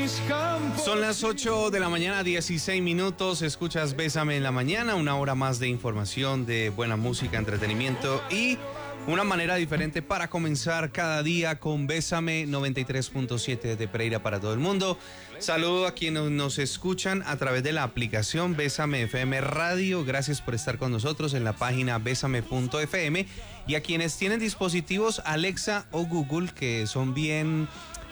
Son las 8 de la mañana, 16 minutos. Escuchas Bésame en la mañana, una hora más de información, de buena música, entretenimiento y una manera diferente para comenzar cada día con Bésame 93.7 de Pereira para todo el mundo. Saludo a quienes nos escuchan a través de la aplicación Bésame FM Radio. Gracias por estar con nosotros en la página besame.fm y a quienes tienen dispositivos Alexa o Google, que son bien...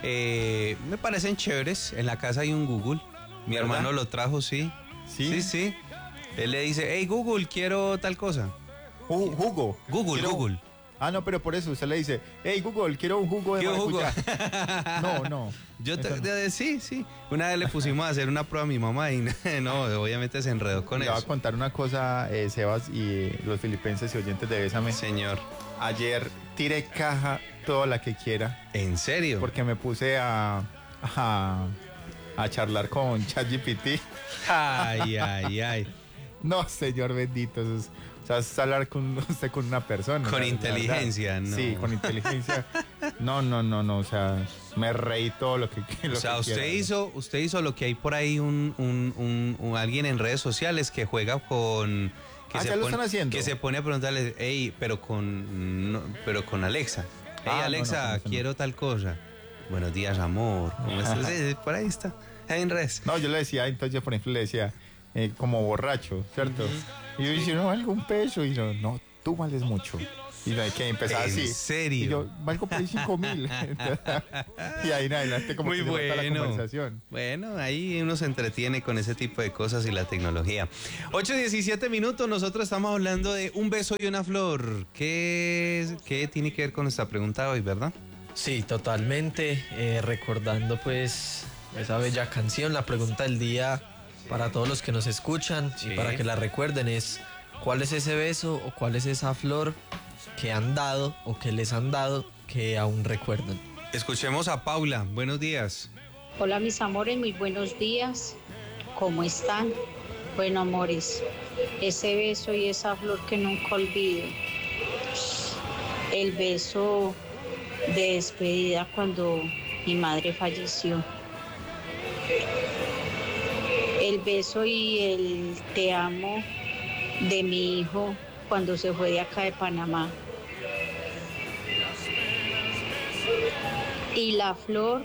me parecen chéveres. En la casa hay un Google. Mi ¿verdad? hermano lo trajo, sí. Sí. Él le dice, hey Google, quiero tal cosa. Jugo. Google. Ah, no, pero por eso usted le dice, hey Google, quiero un jugo de maracuyá. No. Sí. Una vez le pusimos a hacer una prueba a mi mamá y no, obviamente se enredó con Le eso. voy a contar una cosa, Sebas y los filipenses y oyentes de Bésame. Señor. Ayer tiré caja toda la que quiera. ¿En serio? Porque me puse a charlar con ChatGPT. Ay. No, señor bendito. O sea, es hablar con usted con una persona. Con inteligencia, ¿no? Sí, con inteligencia. No. O sea, me reí todo lo que O sea, usted hizo lo que hay por ahí un alguien en redes sociales que juega con... ya lo están haciendo. Que se pone a preguntarle, hey, pero con Alexa. Hey, Alexa, quiero tal cosa. Buenos días, amor. ¿Cómo estás? Por ahí está. Ahí en redes. No, yo le decía, entonces yo por ejemplo le decía, como borracho, ¿cierto? Y yo decía, no, valgo un peso. Y yo, no, tú vales mucho. Y que empezaba así. ¿En serio? Y yo, valgo por ahí 5,000. Y ahí en adelante como muy que bueno. se la conversación. Bueno, ahí uno se entretiene con ese tipo de cosas y la tecnología. 8:17 minutos, nosotros estamos hablando de un beso y una flor. ¿Qué tiene que ver con nuestra pregunta hoy, verdad? Sí, totalmente. Recordando pues esa bella canción, la pregunta del día para todos los que nos escuchan y para que la recuerden es ¿cuál es ese beso o cuál es esa flor que han dado o que les han dado que aún recuerdan? Escuchemos a Paula. Buenos días. Hola mis amores, muy buenos días. ¿Cómo están? Bueno, amores, ese beso y esa flor que nunca olvido. El beso de despedida cuando mi madre falleció. El beso y el te amo de mi hijo cuando se fue de acá de Panamá. Y la flor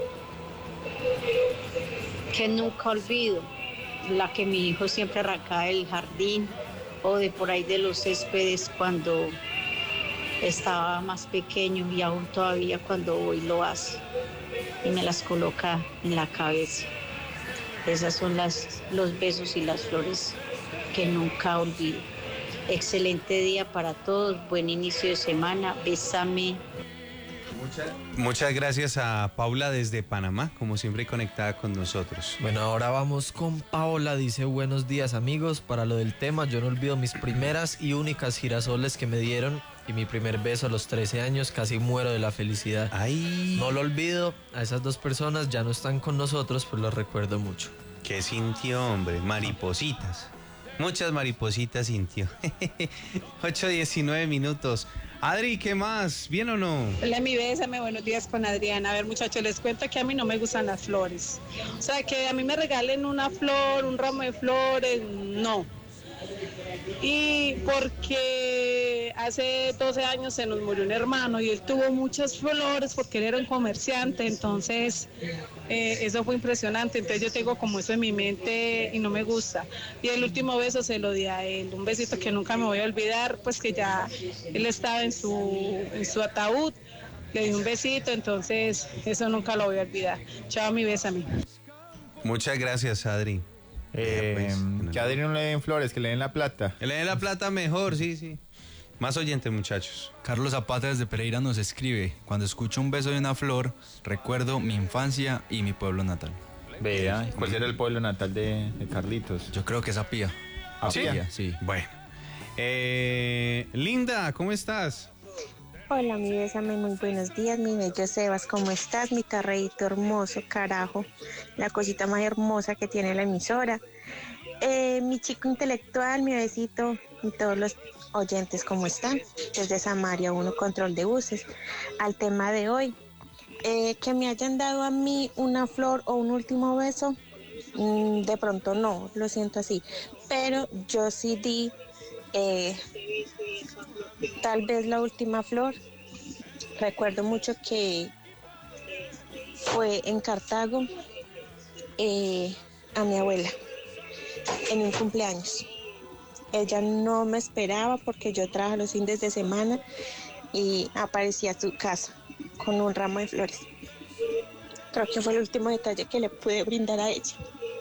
que nunca olvido, la que mi hijo siempre arrancaba del jardín o de por ahí de los céspedes cuando estaba más pequeño y aún todavía cuando hoy lo hace y me las coloca en la cabeza. Esas son los besos y las flores que nunca olvido. Excelente día para todos, buen inicio de semana, bésame. Muchas gracias a Paula desde Panamá, como siempre conectada con nosotros. Bueno, ahora vamos con Paola, dice buenos días amigos, para lo del tema yo no olvido mis primeras y únicas girasoles que me dieron y mi primer beso a los 13 años, casi muero de la felicidad. Ay. No lo olvido, a esas dos personas ya no están con nosotros, pues los recuerdo mucho. ¿Qué sintió, hombre? Maripositas. Muchas maripositas sintió. 8:19 minutos. Adri, ¿qué más? ¿Bien o no? Hola, mi bésame, buenos días con Adriana. A ver, muchachos, les cuento que a mí no me gustan las flores. O sea, que a mí me regalen una flor, un ramo de flores, no. Y porque hace 12 años se nos murió un hermano y él tuvo muchas flores porque él era un comerciante, entonces eso fue impresionante. Entonces yo tengo como eso en mi mente y no me gusta. Y el último beso se lo di a él, un besito que nunca me voy a olvidar, pues que ya él estaba en su ataúd, le di un besito, entonces eso nunca lo voy a olvidar. Chao, mi bésame. Muchas gracias, Adri. Que a Adri no le den flores, que le den la plata. Que le den la plata mejor, sí. Más oyentes, muchachos. Carlos Zapata desde Pereira nos escribe: cuando escucho un beso de una flor, recuerdo mi infancia y mi pueblo natal. Vea, ¿cuál era el pueblo natal de Carlitos? Yo creo que es Apía. ¿Apía? Sí. Bueno. Linda, ¿cómo estás? Hola, mi bésame, muy buenos días, mi bello Sebas, ¿cómo estás? Mi carreíto hermoso, carajo, la cosita más hermosa que tiene la emisora. Mi chico intelectual, mi besito, y todos los oyentes, ¿cómo están? Desde Samaria 1, control de buses. Al tema de hoy, Que me hayan dado a mí una flor o un último beso, de pronto no, lo siento así. Pero yo sí di tal vez la última flor. Recuerdo mucho que fue en Cartago a mi abuela en un cumpleaños. Ella no me esperaba porque yo trabajo los fines de semana y aparecí a su casa con un ramo de flores. Creo que fue el último detalle que le pude brindar a ella.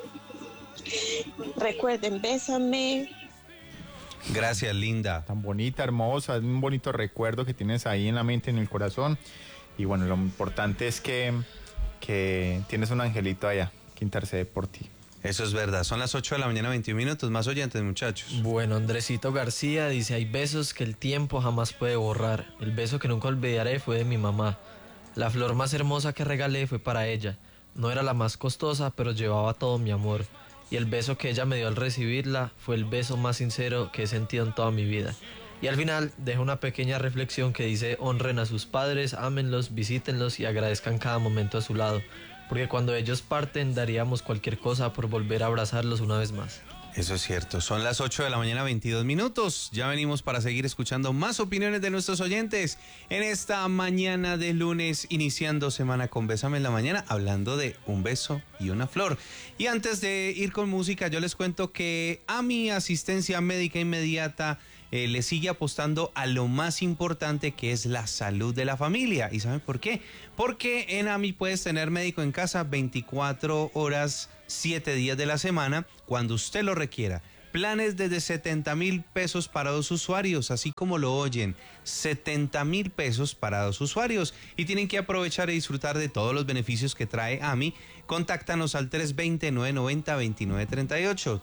Recuerden, bésame. Gracias, linda. Tan bonita, hermosa, es un bonito recuerdo que tienes ahí en la mente, en el corazón. Y bueno, lo importante es que tienes un angelito allá que intercede por ti. Eso es verdad. Son las 8 de la mañana, 21 minutos. Más oyentes, muchachos. Bueno, Andresito García dice, hay besos que el tiempo jamás puede borrar. El beso que nunca olvidaré fue de mi mamá. La flor más hermosa que regalé fue para ella. No era la más costosa, pero llevaba todo mi amor. Y el beso que ella me dio al recibirla fue el beso más sincero que he sentido en toda mi vida. Y al final deja una pequeña reflexión que dice, honren a sus padres, ámenlos, visítenlos y agradezcan cada momento a su lado. Porque cuando ellos parten daríamos cualquier cosa por volver a abrazarlos una vez más. Eso es cierto. Son las 8 de la mañana, 22 minutos. Ya venimos para seguir escuchando más opiniones de nuestros oyentes en esta mañana de lunes, iniciando semana con Bésame en la Mañana, hablando de un beso y una flor. Y antes de ir con música, yo les cuento que AMI Asistencia Médica Inmediata le sigue apostando a lo más importante, que es la salud de la familia. ¿Y saben por qué? Porque en AMI puedes tener médico en casa 24 horas, 7 días de la semana, cuando usted lo requiera. Planes desde 70,000 pesos para 2 usuarios, así como lo oyen, 70,000 pesos para 2 usuarios. Y tienen que aprovechar y disfrutar de todos los beneficios que trae AMI. Contáctanos al 320-990-2938.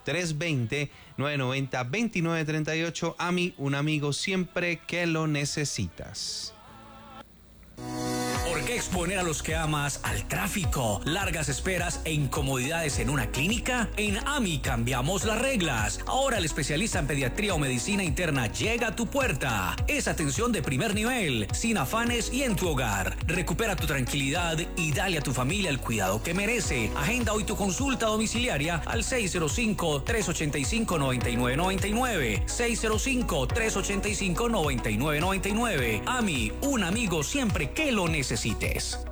320-990-2938. AMI, un amigo siempre que lo necesitas. ¿Por qué exponer a los que amas al tráfico, largas esperas e incomodidades en una clínica? En AMI cambiamos las reglas. Ahora el especialista en pediatría o medicina interna llega a tu puerta. Es atención de primer nivel, sin afanes y en tu hogar. Recupera tu tranquilidad y dale a tu familia el cuidado que merece. Agenda hoy tu consulta domiciliaria al 605-385-9999. 605-385-9999. AMI, un amigo siempre que lo necesites.